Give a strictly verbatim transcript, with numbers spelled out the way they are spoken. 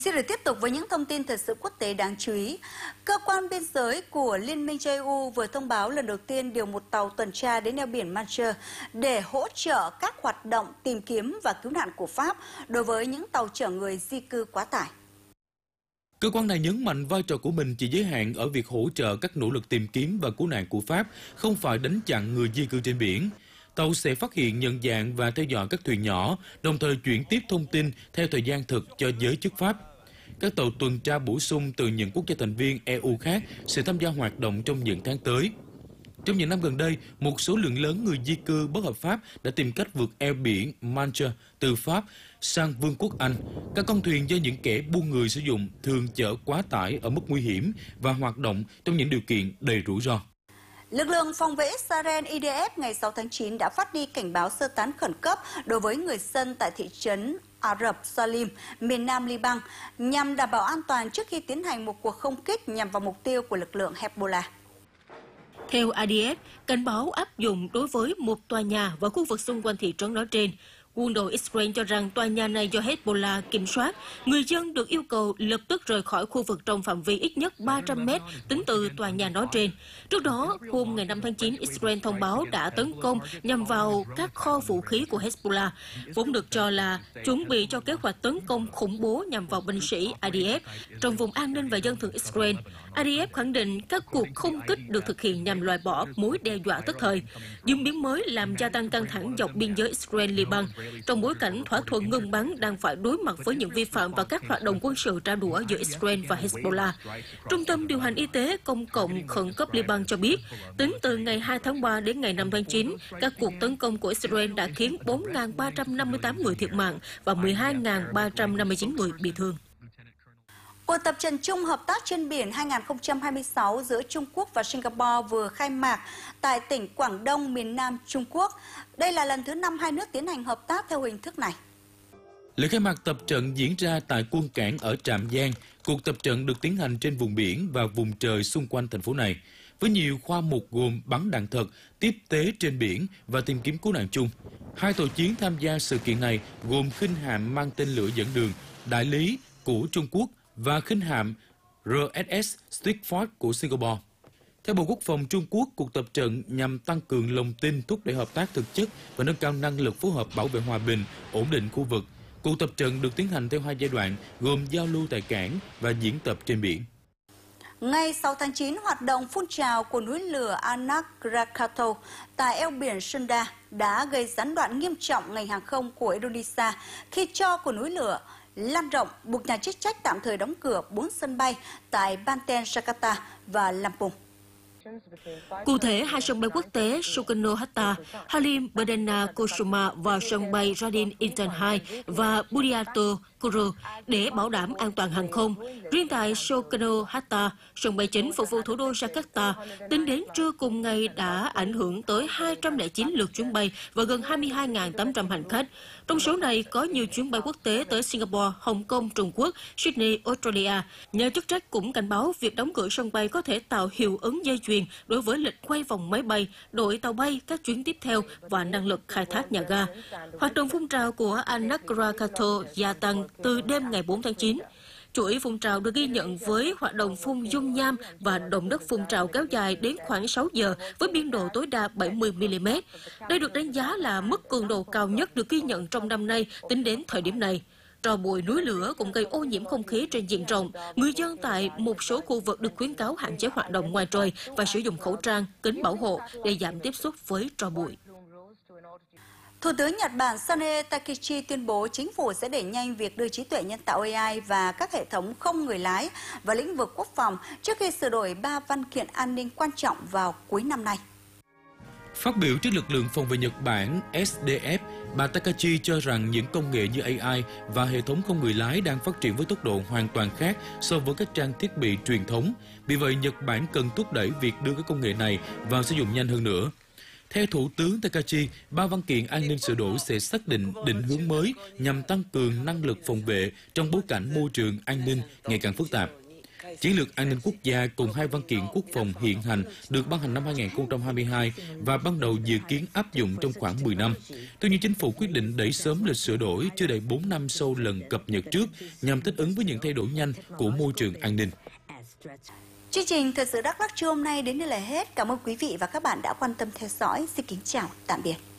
Xin được tiếp tục với những thông tin thời sự quốc tế đáng chú ý. Cơ quan biên giới của Liên minh châu Âu vừa thông báo lần đầu tiên điều một tàu tuần tra đến eo biển Manche để hỗ trợ các hoạt động tìm kiếm và cứu nạn của Pháp đối với những tàu chở người di cư quá tải. Cơ quan này nhấn mạnh vai trò của mình chỉ giới hạn ở việc hỗ trợ các nỗ lực tìm kiếm và cứu nạn của Pháp, không phải đánh chặn người di cư trên biển. Tàu sẽ phát hiện, nhận dạng và theo dõi các thuyền nhỏ, đồng thời chuyển tiếp thông tin theo thời gian thực cho giới chức Pháp. Các tàu tuần tra bổ sung từ những quốc gia thành viên e u khác sẽ tham gia hoạt động trong những tháng tới. Trong những năm gần đây, một số lượng lớn người di cư bất hợp pháp đã tìm cách vượt eo biển Manche từ Pháp sang Vương quốc Anh. Các con thuyền do những kẻ buôn người sử dụng thường chở quá tải ở mức nguy hiểm và hoạt động trong những điều kiện đầy rủi ro. Lực lượng phòng vệ Israel I D F ngày sáu tháng chín đã phát đi cảnh báo sơ tán khẩn cấp đối với người dân tại thị trấn Ả Rập Salim, miền nam Liban, nhằm đảm bảo an toàn trước khi tiến hành một cuộc không kích nhằm vào mục tiêu của lực lượng Hezbollah. Theo I D F, cảnh báo áp dụng đối với một tòa nhà và khu vực xung quanh thị trấn nói trên. Quân đội Israel cho rằng tòa nhà này do Hezbollah kiểm soát. Người dân được yêu cầu lập tức rời khỏi khu vực trong phạm vi ít nhất ba trăm mét tính từ tòa nhà nói trên. Trước đó, hôm ngày năm tháng chín, Israel thông báo đã tấn công nhằm vào các kho vũ khí của Hezbollah, vốn được cho là chuẩn bị cho kế hoạch tấn công khủng bố nhằm vào binh sĩ I D F trong vùng an ninh và dân thường Israel. I D F khẳng định các cuộc không kích được thực hiện nhằm loại bỏ mối đe dọa tức thời. Diễn biến mới làm gia tăng căng thẳng dọc biên giới Israel-Liban, trong bối cảnh thỏa thuận ngừng bắn đang phải đối mặt với những vi phạm và các hoạt động quân sự trả đũa giữa Israel và Hezbollah. Trung tâm điều hành y tế công cộng khẩn cấp Liban cho biết, tính từ ngày hai tháng ba đến ngày năm tháng chín, các cuộc tấn công của Israel đã khiến bốn nghìn ba trăm năm mươi tám người thiệt mạng và mười hai nghìn ba trăm năm mươi chín người bị thương. Cuộc tập trận chung hợp tác trên biển hai nghìn không trăm hai mươi sáu giữa Trung Quốc và Singapore vừa khai mạc tại tỉnh Quảng Đông, miền Nam Trung Quốc. Đây là lần thứ năm hai nước tiến hành hợp tác theo hình thức này. Lễ khai mạc tập trận diễn ra tại quân cảng ở Trạm Giang. Cuộc tập trận được tiến hành trên vùng biển và vùng trời xung quanh thành phố này, với nhiều khoa mục gồm bắn đạn thật, tiếp tế trên biển và tìm kiếm cứu nạn chung. Hai tàu chiến tham gia sự kiện này gồm khinh hạm mang tên lửa dẫn đường Đại Lý của Trung Quốc và khinh hạm R S S Stickford của Singapore. Theo Bộ Quốc phòng Trung Quốc, cuộc tập trận nhằm tăng cường lòng tin, thúc đẩy hợp tác thực chất và nâng cao năng lực phối hợp bảo vệ hòa bình, ổn định khu vực. Cuộc tập trận được tiến hành theo hai giai đoạn, gồm giao lưu tại cảng và diễn tập trên biển. Ngày sáu tháng chín, hoạt động phun trào của núi lửa Anak Krakatau tại eo biển Sunda đã gây gián đoạn nghiêm trọng ngành hàng không của Indonesia khi tro của núi lửa lan rộng, buộc nhà chức trách tạm thời đóng cửa bốn sân bay tại Banten, Jakarta và Lampung. Cụ thể, hai sân bay quốc tế Soekarno-Hatta, Halim Perdana Kusuma và sân bay Radin Intan hai và Budiarto Kuru để bảo đảm an toàn hàng không. Riêng tại Soekarno-Hatta, sân bay chính phục vụ thủ đô Jakarta, tính đến trưa cùng ngày đã ảnh hưởng tới hai trăm lẻ chín lượt chuyến bay và gần hai mươi hai nghìn tám trăm hành khách. Trong số này có nhiều chuyến bay quốc tế tới Singapore, Hồng Kông, Trung Quốc, Sydney, Australia. Nhà chức trách cũng cảnh báo việc đóng cửa sân bay có thể tạo hiệu ứng dây chuyền đối với lịch quay vòng máy bay, đội tàu bay, các chuyến tiếp theo và năng lực khai thác nhà ga. Hoạt động phun trào của Anak Krakatau gia tăng từ đêm ngày bốn tháng chín. Chuỗi phun trào được ghi nhận với hoạt động phun dung nham và động đất phun trào kéo dài đến khoảng sáu giờ với biên độ tối đa bảy mươi mi li mét. Đây được đánh giá là mức cường độ cao nhất được ghi nhận trong năm nay tính đến thời điểm này. Tro bụi núi lửa cũng gây ô nhiễm không khí trên diện rộng. Người dân tại một số khu vực được khuyến cáo hạn chế hoạt động ngoài trời và sử dụng khẩu trang, kính bảo hộ để giảm tiếp xúc với tro bụi. Thủ tướng Nhật Bản Sanae Takichi tuyên bố chính phủ sẽ đẩy nhanh việc đưa trí tuệ nhân tạo A I và các hệ thống không người lái vào lĩnh vực quốc phòng trước khi sửa đổi ba văn kiện an ninh quan trọng vào cuối năm nay. Phát biểu trước lực lượng phòng vệ Nhật Bản S D F, bà Takachi cho rằng những công nghệ như A I và hệ thống không người lái đang phát triển với tốc độ hoàn toàn khác so với các trang thiết bị truyền thống. Vì vậy, Nhật Bản cần thúc đẩy việc đưa các công nghệ này vào sử dụng nhanh hơn nữa. Theo Thủ tướng Takachi, ba văn kiện an ninh sửa đổi sẽ xác định định hướng mới nhằm tăng cường năng lực phòng vệ trong bối cảnh môi trường an ninh ngày càng phức tạp. Chiến lược an ninh quốc gia cùng hai văn kiện quốc phòng hiện hành được ban hành năm hai nghìn không trăm hai mươi hai và ban đầu dự kiến áp dụng trong khoảng mười năm. Tuy nhiên, chính phủ quyết định đẩy sớm lịch sửa đổi chưa đầy bốn năm sau lần cập nhật trước nhằm thích ứng với những thay đổi nhanh của môi trường an ninh. Chương trình Thời sự Đắk Lắk trưa hôm nay đến đây là hết. Cảm ơn quý vị và các bạn đã quan tâm theo dõi. Xin kính chào, tạm biệt.